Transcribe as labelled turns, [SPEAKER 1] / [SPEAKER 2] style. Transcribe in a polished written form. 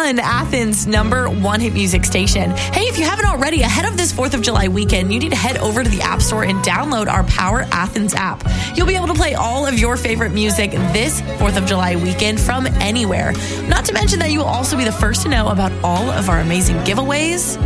[SPEAKER 1] on Athens' #1 hit music station. Hey, if you haven't already, ahead of this 4th of July weekend, you need to head over to the App Store and download our Power Athens app. You'll be able to play all of your favorite music this 4th of July weekend from anywhere. Not to mention that you will also be the first to know about all of our amazing giveaways,